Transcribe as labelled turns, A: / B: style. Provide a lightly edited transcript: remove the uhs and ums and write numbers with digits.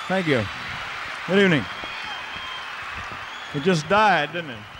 A: Thank you. Good evening. It just died, didn't it?